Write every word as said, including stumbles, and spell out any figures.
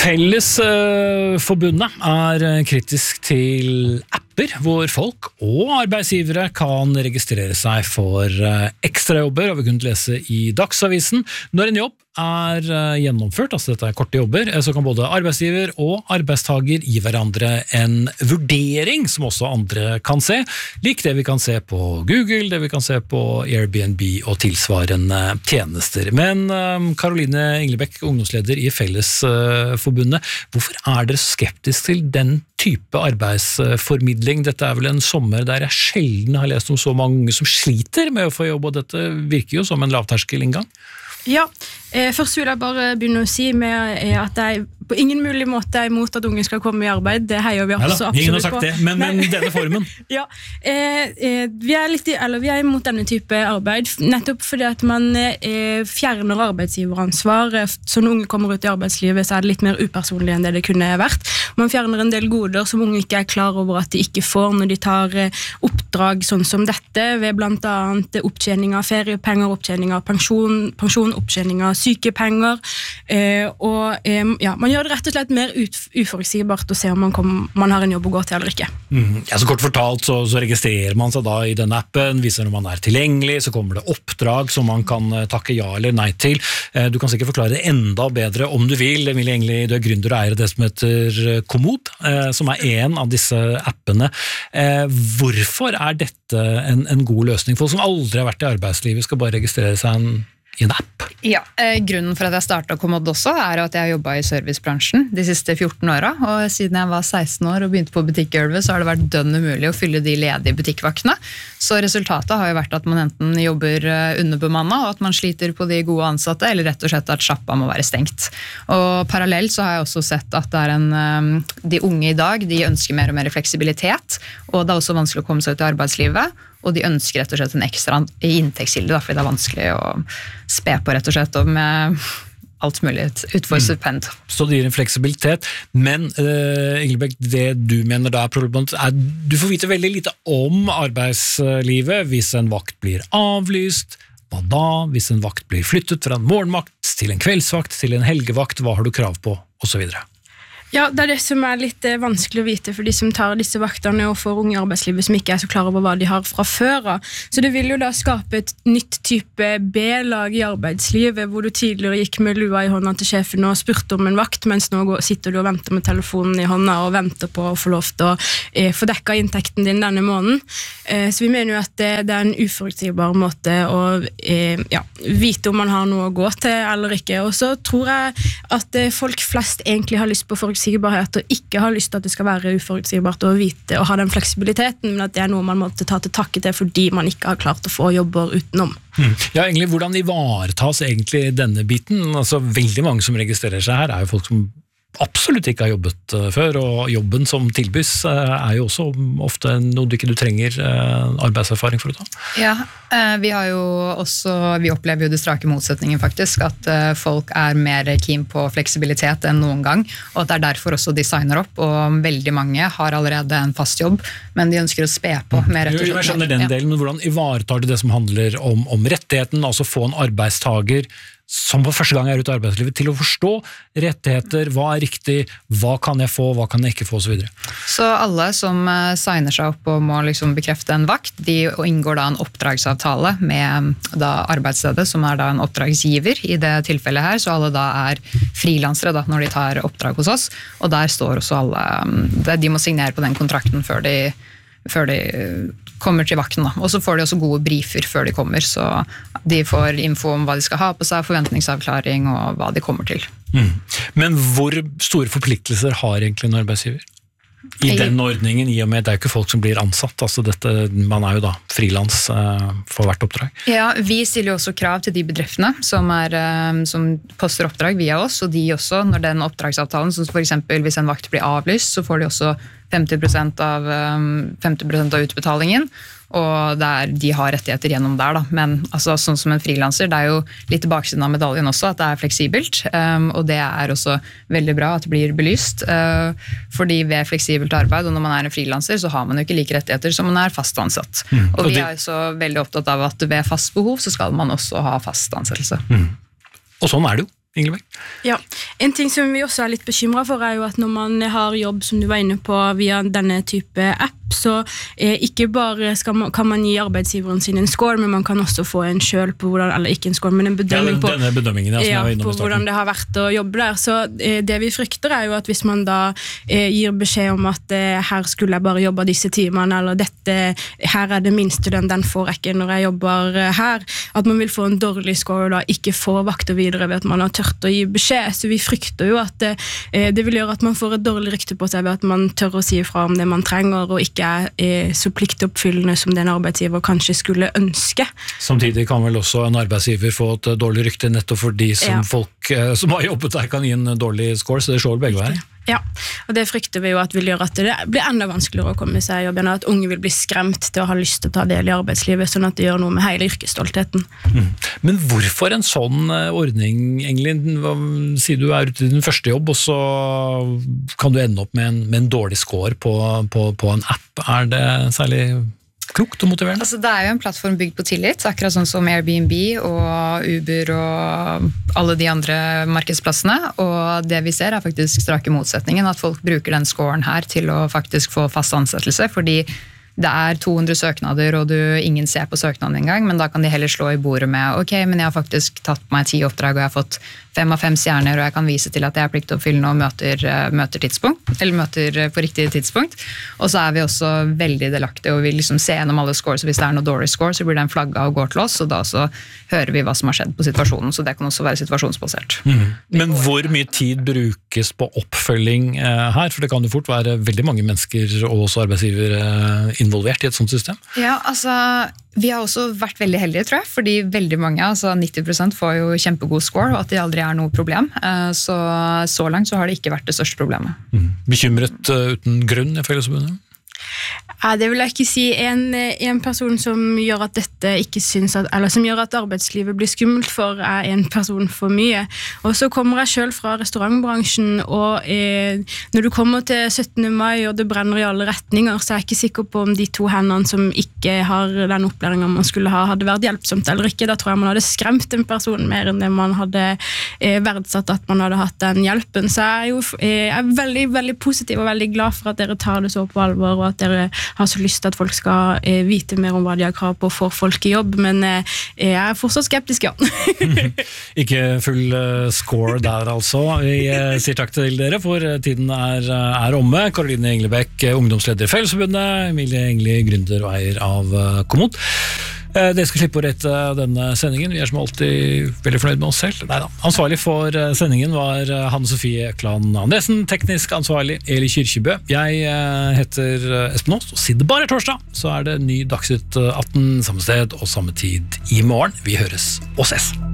Fellesforbundet er kritisk til apper hvor folk og arbeidsgivere kan registrere seg for ekstrajobber, og vi kunne lese i Dagsavisen. Når en jobb er gjennomført, altså dette er korte jobber, så kan både arbeidsgiver og arbeidstager gi hverandre en vurdering som også andre kan se, lik det vi kan se på Google, det vi kan se på Airbnb og tilsvarende tjenester. Men Karoline Englebekk, ungdomsleder i Fellesforbundet, hvorfor er dere så skeptisk til den type arbeidsformidling? Dette er vel en sommer der jeg sjelden har lest om så mange unge som sliter med å få jobb, og dette virker jo som en lavterskelinngang. Ja, eh, først vil jeg bare begynne å si med eh, at jeg på ingen mulig måte er imot at unge skal komme i arbeid. Det heier vi også absolutt på. Ingen har sagt det, men, men denne formen. Ja, eh, eh, vi, er litt, eller, vi er imot denne type arbeid, nettopp fordi at man eh, fjerner arbeidsgiveransvar. Så når unge kommer ut i arbeidslivet, så er det litt mer upersonlig enn det det kunne vært. Man fjerner en del goder som unge ikke er klar over at de ikke får når de tar eh, oppdrag sånn som dette, ved blant annet opptjening av feriepenger, opptjening av pensjon, pensjon opptjening av sykepenger, eh, og eh, ja, man gjør det rett og slett mer ut, uforutsigbart å se om man, kom, man har en jobb å gå til eller ikke. Mm. Ja, så kort fortalt så, så registrerer man seg da i denne appen, viser når man er tilgjengelig, så kommer det oppdrag som man kan takke ja eller nei til. Eh, du kan sikkert forklare det enda bedre om du vil. Emilie Engli, du er gründer og eier av det som heter Komoot, eh, som er en av disse appene. Eh, hvorfor er dette en, en god løsning? Folk som aldri har vært i arbeidslivet skal bare registrere seg en i en app? Ja, eh, grunnen for at jeg startet Komoot også er at jeg har jobbet i servicebransjen de siste fjorten åra, og siden jeg var seksten år og begynte på butikkgulvet, så har det vært dønn umulig å fylle de ledige butikkvaktene. Så resultatet har jo vært at man enten jobber underbemannet, og at man sliter på de gode ansatte, eller rett og slett at sjappa må være stengt. Og parallelt så har jeg også sett at det er en, de unge i dag, de ønsker mer og mer fleksibilitet, og det er også vanskelig å komme seg ut i arbeidslivet, og de ønsker rett og slett en ekstra inntektskilde, fordi det er vanskelig å spe på rett og slett, og med alt mulig utfor stipend. Mm. Så det gir en fleksibilitet, men uh, Englebekk, det du mener da er problemet, er du får vite veldig lite om arbeidslivet hvis en vakt blir avlyst. Hva da? Hvis en vakt blir flyttet fra en morgenvakt til en kveldsvakt, til en helgevakt, hva har du krav på, og så videre. Ja, det er det som er litt eh, vanskelig å vite for de som tar disse vaktene og for unge i arbeidslivet som ikke er så klar over hva de har fra før av. Så det vil jo da skape et nytt type B-lag i arbeidslivet, hvor du tidligere gikk med lua i hånda til sjefen og spurte om en vakt, mens nå går, sitter du og venter med telefonen i hånda og venter på å få lov til å eh, få dekket inntekten din denne måneden. Eh, så vi mener jo at det, det er en uforutsigbar måte å eh, ja, vite om man har noe å gå til eller ikke. Og så tror jeg at eh, folk flest egentlig har lyst på forutsigbarhet og ikke har lyst til at det skal være uforutsigbart å vite og ha den fleksibiliteten, men at det er noe man måtte ta til takke til fordi man ikke har klart å få jobber utenom. Mm. Ja, egentlig, hvordan ivaretas egentlig denne biten? Altså, veldig mange som registrerer seg her er jo folk som absolutt ikke har jobbet uh, før, og jobben som tilbys uh, er jo også ofte noe du ikke du trenger uh, arbeidserfaring for å ta. Ja, uh, vi har jo også, vi opplever jo det strake motsetningen faktisk, at uh, folk er mer keen på fleksibilitet enn noen gang, og at det er derfor også de signer opp, og veldig mange har allerede en fast jobb, men de ønsker å spe på mer rett og slett. Jeg skjønner den delen, men hvordan ivaretar du det som handler om, om rettigheten, altså få en arbeidstager som på første gang er ute i arbeidslivet, til å forstå rettigheter, hva er riktig, hva kan jeg få, hva kan jeg ikke få, og så videre. Så alle som signer seg opp og må liksom bekrefte en vakt, de inngår da en oppdragsavtale med da arbeidsstedet, som er da en oppdragsgiver i det tilfellet her, så alle da er frilansere da, når de tar oppdrag hos oss, og der står også alle, de må signere på den kontrakten før de før de kommer til vakten. Da. Og så får de også gode briefer før de kommer, så de får info om hva de skal ha på seg, forventningsavklaring og hva de kommer til. Mm. Men hvor store forpliktelser har egentlig en arbeidsgiver? I den ordningen, i og med det er jo ikke folk som blir ansatt, altså dette, man er jo da frilans uh, for hvert oppdrag. Ja, vi stiller jo også krav til de bedriftene som, er, uh, som poster oppdrag via oss, og de også, når den oppdragsavtalen, som for eksempel hvis en vakt blir avlyst, så får de også femti prosent av, um, femti prosent av utbetalingen, og der de har rettigheter gjennom der da, men altså, sånn som en frilanser, det er jo litt baksiden av medaljen også, at det er fleksibelt, um, og det er også veldig bra at det blir belyst, uh, fordi ved fleksibelt arbeid, og når man er en frilanser, så har man jo ikke like rettigheter som man er fast ansatt. Mm. Og, og vi er så veldig opptatt av at ved fast behov, så skal man også ha fast ansettelse. Mm. Og sånn er det jo. Ingelbæk? Ja, en ting som vi også er litt bekymret for er jo at når man har jobb som du var inne på via denne type app, så eh, ikke bare skal man, kan man gi arbeidsgiveren sin en score, men man kan også få en selv på hvordan, eller ikke en score, men en bedømming på, ja, bedømmingen, ja, ja, på hvordan det har vært å jobbe der. Så eh, det vi frykter er jo at hvis man da eh, gir beskjed om at eh, her skulle jeg bare jobbe disse timene, eller dette, her er det minstelønn, den får jeg ikke når jeg jobber eh, her, at man vil få en dårlig score og da ikke få vakter videre ved at man har tørt å gi beskjed. Så vi frykter jo at eh, det vil gjøre at man får et dårlig rykte på seg ved at man tør å si ifra om det man trenger, og ikke er så pliktoppfyllende som den arbeidsgiver kanskje skulle ønske. Samtidig kan vel også en arbeidsgiver få et dårlig rykte nettopp fordi som Ja. folk som har jobbet der kan gi en dårlig score, så det slår begge veier. Ja, og det frykter vi jo at vil gjøre at det blir enda vanskeligere å komme seg i jobb, at unge vil bli skremt til å ha lyst til å ta del i arbeidslivet, sånn at det gjør noe med hele yrkesstoltheten. Mm. Men hvorfor en sånn ordning, Engelin? Hva, sier du er ute i din første jobb, og så kan du ende opp med en, med en dårlig score på, på, på en app. Er det særlig klokt og motiverende? Altså, det er jo en plattform bygd på tillit, akkurat sånn som Airbnb og Uber og alle de andre markedsplassene, og det vi ser er faktisk strake motsetningen, at folk bruker den scoren her til å faktisk få fast ansettelse, fordi det er to hundre søknader, og du, ingen ser på søknaden engang, men da kan de heller slå i bordet med, ok, men jeg har faktisk tatt meg ti oppdrag, og jeg har fått fem av fem stjerner, og jeg kan vise til at jeg er pliktoppfyllende og møter, møter tidspunkt, eller møter på riktig tidspunkt. Og så er vi også veldig delaktige, og vi liksom ser gjennom alle scores, og hvis det er noe dårlig score, så blir den flagget og går til oss, og da så hører vi hva som har skjedd på situasjonen, så det kan også være situasjonsbasert. Mm. Men hvor mye tid brukes på oppfølging eh, her? For det kan jo fort være veldig mange mennesker og også arbeidsgiver eh, involvert i et sånt system. Ja, altså, vi har også vært veldig heldige, tror jeg, fordi veldig mange, altså nitti prosent får jo kjempegod score, og at det aldri er noe problem. Så, så langt så har det ikke vært det største problemet. Mm. Bekymret uh, uten grunn i Fellesforbundet? Ja, det vil jeg ikke si. En, en person som gjør at dette ikke synes at, eller som gjør at arbeidslivet blir skummelt for, er en person for mye. Og så kommer jeg selv fra restaurantbransjen, og eh, når du kommer til syttende mai og det brenner i alle retninger, så er jeg ikke sikker på om de to hendene som ikke har den opplæringen man skulle ha, hadde vært hjelpsomt eller ikke. Da tror jeg man hadde skremt en person mer enn det man hadde eh, verdsatt at man hadde hatt den hjelpen. Så jeg er jo eh, jeg er veldig, veldig positiv og veldig glad for at dere tar det så på alvor, og at dere har så lyst til at folk skal eh, vite mer om hva de har krav på for folk i jobb, men eh, jeg er fortsatt skeptisk, ja. Ikke full uh, score der altså. Vi uh, sier takk til dere, for tiden er, er omme. Karoline Englebæk, ungdomsleder i Fellesforbundet, Emilie Engeli, gründer og eier av uh, Komoot. Dere skal slippe å rette denne sendingen. Vi er som alltid veldig fornøyd med oss selv. Neida. Ansvarlig for sendingen var Hanne Sofie Klan Andresen, teknisk ansvarlig Eli Kyrkjebø. Jeg heter Espen Aas, og siden det bare er torsdag, så er det ny Dagsnytt atten, samme sted og samme tid i morgen. Vi høres og ses.